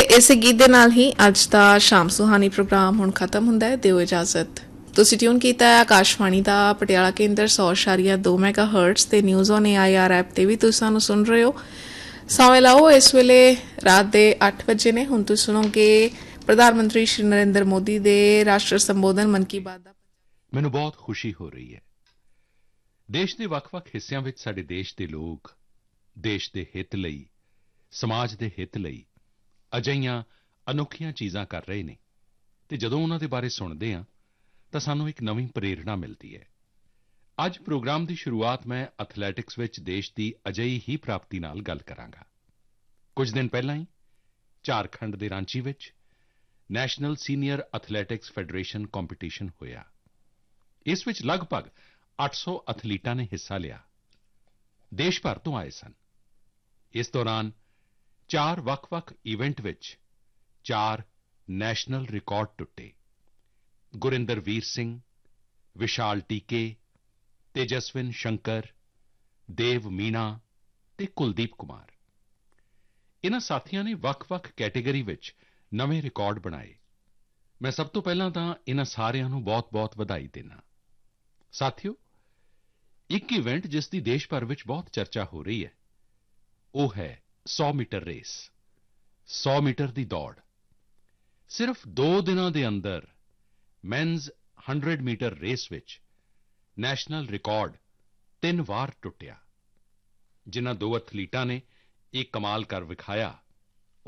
ਇਸੇ ਗੀਤ ਦੇ ਨਾਲ ਹੀ ਅੱਜ ਦਾ ਸ਼ਾਮ ਸੁਹਾਨੀ ਪ੍ਰੋਗਰਾਮ ਹੁਣ ਖਤਮ ਹੁੰਦਾ ਹੈ। ਦਿਓ ਇਜਾਜ਼ਤ। ਤੁਸੀਂ ਟਿਊਨ ਕੀਤਾ ਹੈ ਆਕਾਸ਼ਵਾਣੀ ਦਾ ਪਟਿਆਲਾ ਕੇਂਦਰ 100.2 ਮੈਗਾਹਰਟਜ਼ ਤੇ ਨਿਊਜ਼ ਔਨ AIR ਐਪ ਤੇ ਵੀ ਤੁਸੀਂ ਸਾਨੂੰ ਸੁਣ ਰਹੇ ਹੋ। ਸਮੇਂ ਲਾਓ ਇਸ ਵੇਲੇ ਰਾਤ ਦੇ 8 ਵਜੇ ਨੇ। ਹੁਣ ਤੁਸੀਂ ਸੁਣੋਗੇ ਪ੍ਰਧਾਨ ਮੰਤਰੀ ਸ਼੍ਰੀ ਨਰਿੰਦਰ ਮੋਦੀ ਦੇ ਰਾਸ਼ਟਰ ਸੰਬੋਧਨ ਮਨ ਕੀ ਬਾਤ ਦਾ। ਮੈਨੂੰ ਬਹੁਤ ਖੁਸ਼ੀ ਹੋ ਰਹੀ ਹੈ। ਦੇਸ਼ ਦੇ ਵੱਖ-ਵੱਖ ਹਿੱਸਿਆਂ ਵਿੱਚ ਸਾਡੇ ਦੇਸ਼ ਦੇ ਲੋਕ ਦੇਸ਼ ਦੇ ਹਿੱਤ ਲਈ, ਸਮਾਜ ਦੇ ਹਿੱਤ ਲਈ ਅਜਿਹੀਆਂ ਅਨੋਖੀਆਂ ਚੀਜ਼ਾਂ ਕਰ ਰਹੇ ਨੇ ਅਤੇ ਜਦੋਂ ਉਨ੍ਹਾਂ ਦੇ ਬਾਰੇ ਸੁਣਦੇ ਹਾਂ ਤਾਂ ਸਾਨੂੰ ਇੱਕ ਨਵੀਂ ਪ੍ਰੇਰਣਾ ਮਿਲਦੀ ਹੈ। ਅੱਜ ਪ੍ਰੋਗਰਾਮ ਦੀ ਸ਼ੁਰੂਆਤ ਮੈਂ ਐਥਲੈਟਿਕਸ ਵਿੱਚ ਦੇਸ਼ ਦੀ ਅਜਿਹੀ ਹੀ ਪ੍ਰਾਪਤੀ ਨਾਲ ਗੱਲ ਕਰਾਂਗਾ। ਕੁਝ ਦਿਨ ਪਹਿਲਾਂ ਹੀ ਝਾਰਖੰਡ ਦੇ ਰਾਂਚੀ ਵਿੱਚ national senior athletics federation competition ਹੋਇਆ। ਇਸ ਵਿੱਚ ਲਗਭਗ 800 ਐਥਲੀਟਾਂ ਨੇ ਹਿੱਸਾ ਲਿਆ। ਦੇਸ਼ ਭਰ ਤੋਂ ਆਏ ਸਨ। ਇਸ ਦੌਰਾਨ 4 ਵੱਖ-ਵੱਖ ਈਵੈਂਟ ਵਿੱਚ 4 ਨੈਸ਼ਨਲ ਰਿਕਾਰਡ ਟੁੱਟੇ। ਗੁਰਿੰਦਰ ਵੀਰ ਸਿੰਘ, ਵਿਸ਼ਾਲ ਟੀਕੇ, ਤੇਜਸਵਿਨ ਸ਼ੰਕਰ, ਦੇਵ ਮੀਣਾ ਅਤੇ ਕੁਲਦੀਪ ਕੁਮਾਰ। ਇਨ੍ਹਾਂ ਸਾਥੀਆਂ ਨੇ ਵੱਖ-ਵੱਖ ਕੈਟੇਗਰੀ ਵਿੱਚ ਨਵੇਂ ਰਿਕਾਰਡ ਬਣਾਏ। ਮੈਂ ਸਭ ਤੋਂ ਪਹਿਲਾਂ ਤਾਂ ਇਨ੍ਹਾਂ ਸਾਰਿਆਂ ਨੂੰ ਬਹੁਤ-ਬਹੁਤ ਵਧਾਈ ਦਿੰਦਾ। ਸਾਥੀਓ, ਇੱਕ ਈਵੈਂਟ ਜਿਸ ਦੀ ਦੇਸ਼ ਭਰ ਵਿੱਚ ਬਹੁਤ ਚਰਚਾ ਹੋ ਰਹੀ ਹੈ ਉਹ ਹੈ 100 ਮੀਟਰ ਰੇਸ। 100 ਮੀਟਰ ਦੀ ਦੌੜ। ਸਿਰਫ 2 ਦਿਨਾਂ ਦੇ ਅੰਦਰ ਮੈਨਜ਼ 100 ਮੀਟਰ ਰੇਸ ਵਿੱਚ ਨੈਸ਼ਨਲ ਰਿਕਾਰਡ 3 ਵਾਰ ਟੁੱਟਿਆ। ਜਿਨ੍ਹਾਂ 2 ਐਥਲੀਟਾਂ ਨੇ ਇਹ ਕਮਾਲ ਕਰ ਵਿਖਾਇਆ